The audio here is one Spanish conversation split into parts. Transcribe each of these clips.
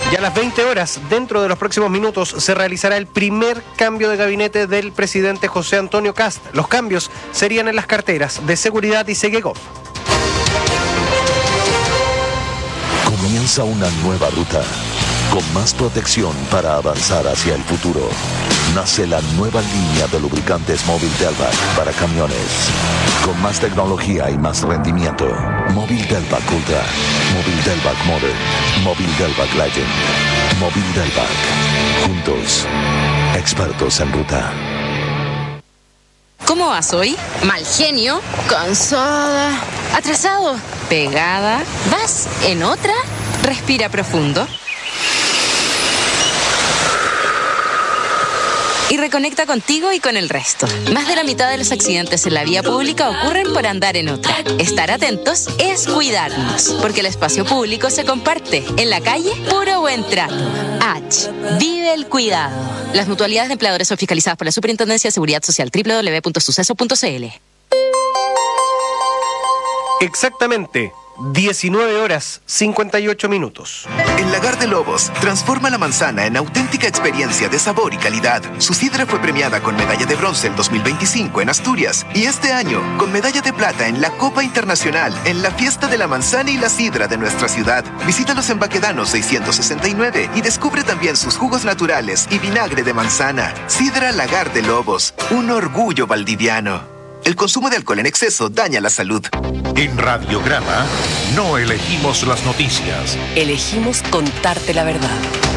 Y a las 20 horas, dentro de los próximos minutos, se realizará el primer cambio de gabinete del presidente José Antonio Kast. Los cambios serían en las carteras de Seguridad y Segegov. Comienza una nueva ruta, con más protección para avanzar hacia el futuro. Nace la nueva línea de lubricantes Móvil Delvac para camiones. Con más tecnología y más rendimiento. Móvil Delvac Ultra, Móvil Delvac Modern, Móvil Delvac Legend, Móvil Delvac. Juntos, expertos en ruta. ¿Cómo vas hoy? Mal genio, cansada, atrasado, Pegada. ¿vas en otra? Respira profundo. Y reconecta contigo y con el resto. Más de la mitad de los accidentes en la vía pública ocurren por andar en otra. Estar atentos es cuidarnos, porque el espacio público se comparte. En la calle, puro buen trato. H. Vive el cuidado. Las mutualidades de empleadores son fiscalizadas por la Superintendencia de Seguridad Social. www.suceso.cl. Exactamente 19 horas 58 minutos. En Lagar de Lobos, transforma la manzana en auténtica experiencia de sabor y calidad. Su sidra fue premiada con medalla de bronce en 2025 en Asturias y este año con medalla de plata en la Copa Internacional en la Fiesta de la Manzana y la Sidra de nuestra ciudad. Visítalos en Baquedano 669 y descubre también sus jugos naturales y vinagre de manzana. Sidra Lagar de Lobos, un orgullo valdiviano. El consumo de alcohol en exceso daña la salud. En Radiograma no elegimos las noticias. Elegimos contarte la verdad.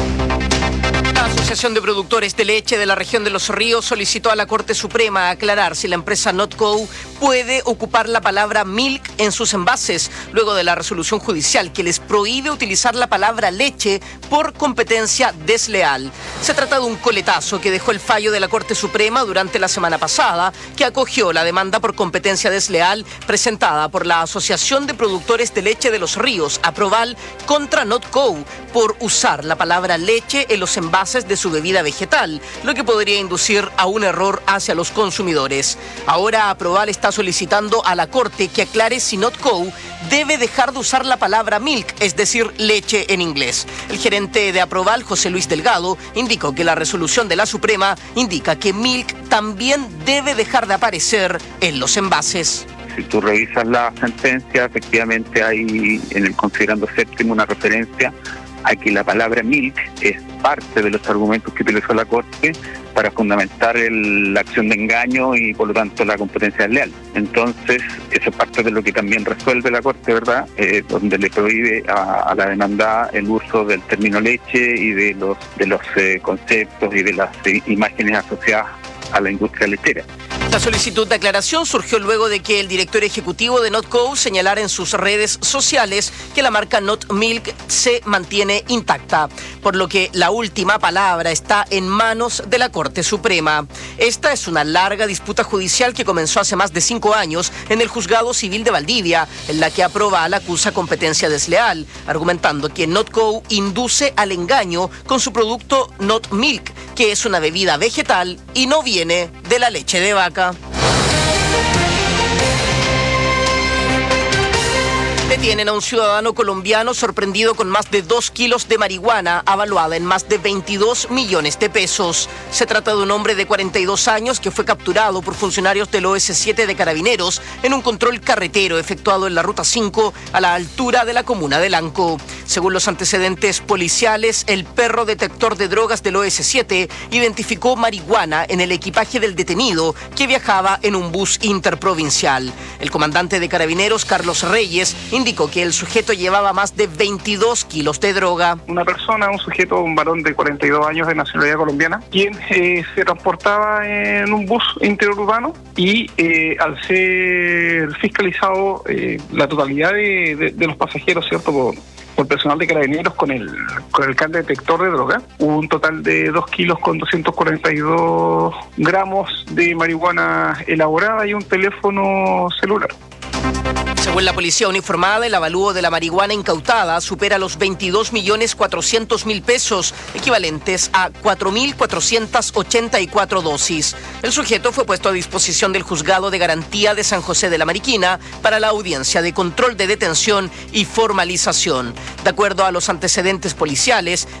La Asociación de Productores de Leche de la región de Los Ríos solicitó a la Corte Suprema aclarar si la empresa Notco puede ocupar la palabra milk en sus envases, luego de la resolución judicial que les prohíbe utilizar la palabra leche por competencia desleal. Se trata de un coletazo que dejó el fallo de la Corte Suprema durante la semana pasada, que acogió la demanda por competencia desleal presentada por la Asociación de Productores de Leche de Los Ríos, Aproval, contra Notco, por usar la palabra leche en los envases de su bebida vegetal, lo que podría inducir a un error hacia los consumidores. Ahora Aproval está solicitando a la Corte que aclare si Notco debe dejar de usar la palabra milk, es decir, leche en inglés. El gerente de Aproval, José Luis Delgado, indicó que la resolución de la Suprema indica que milk también debe dejar de aparecer en los envases. Si tú revisas la sentencia, efectivamente hay en el considerando séptimo una referencia a que la palabra milk es parte de los argumentos que utilizó la Corte para fundamentar la acción de engaño y por lo tanto la competencia desleal. Entonces, eso es parte de lo que también resuelve la Corte, ¿verdad? Donde le prohíbe a la demandada el uso del término leche y de los conceptos y de las imágenes asociadas a la industria lechera. La solicitud de aclaración surgió luego de que el director ejecutivo de Notco señalara en sus redes sociales que la marca Not Milk se mantiene intacta, por lo que la última palabra está en manos de la Corte Suprema. Esta es una larga disputa judicial que comenzó hace más de 5 años en el Juzgado Civil de Valdivia, en la que Aproval acusa competencia desleal, argumentando que Notco induce al engaño con su producto Not Milk, que es una bebida vegetal y no viene de la leche de vaca. Detienen a un ciudadano colombiano sorprendido con más de 2 kilos de marihuana, avaluada en más de 22 millones de pesos. Se trata de un hombre de 42 años que fue capturado por funcionarios del OS7 de Carabineros en un control carretero efectuado en la Ruta 5 a la altura de la comuna de Lanco. Según los antecedentes policiales, el perro detector de drogas del OS7 identificó marihuana en el equipaje del detenido que viajaba en un bus interprovincial. El comandante de Carabineros, Carlos Reyes, indicó que el sujeto llevaba más de 22 kilos de droga. Una persona, un sujeto, un varón de 42 años de nacionalidad colombiana, quien se transportaba en un bus interurbano y al ser fiscalizado la totalidad de los pasajeros, ¿cierto?, por personal de Carabineros con el can detector de droga, hubo un total de 2 kilos con 242 gramos de marihuana elaborada y un teléfono celular. Según la policía uniformada, el avalúo de la marihuana incautada supera los 22.400.000 pesos, equivalentes a 4.484 dosis. El sujeto fue puesto a disposición del Juzgado de Garantía de San José de la Mariquina para la audiencia de control de detención y formalización. De acuerdo a los antecedentes policiales,